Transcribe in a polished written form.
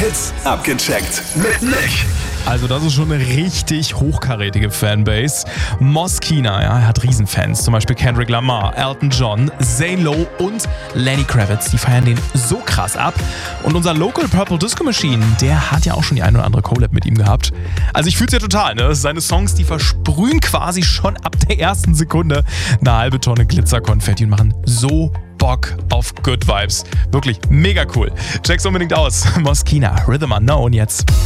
Hits abgecheckt mit Nick. Also das ist schon eine richtig hochkarätige Fanbase. Moskina, er hat Riesenfans, zum Beispiel Kendrick Lamar, Elton John, Zane Lowe und Lenny Kravitz. Die feiern den so krass ab. Und unser Local Purple Disco Machine, der hat ja auch schon die ein oder andere Collab mit ihm gehabt. Also ich fühl's ja total, ne? Seine Songs, die versprühen quasi schon ab der ersten Sekunde eine halbe Tonne Glitzerkonfetti und machen so Bock auf Good Vibes. Wirklich mega cool. Check's unbedingt aus. Moskina, Rhythm Unknown jetzt.